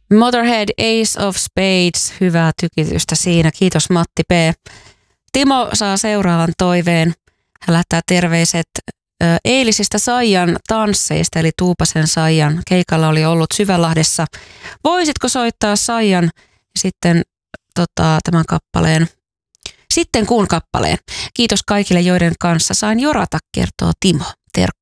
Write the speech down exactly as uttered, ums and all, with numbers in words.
Motorhead, Ace of Spades, hyvää tykitystä siinä. Kiitos Matti P. Timo saa seuraavan toiveen. Hän lähettää terveiset ö, eilisistä Saijan tansseista, eli Tuupasen Saijan keikalla oli ollut Syvälahdessa. Voisitko soittaa Saijan ja sitten tota, tämän kappaleen, sitten kuun kappaleen. Kiitos kaikille, joiden kanssa sain jorata, kertoo Timo. Terkkuja.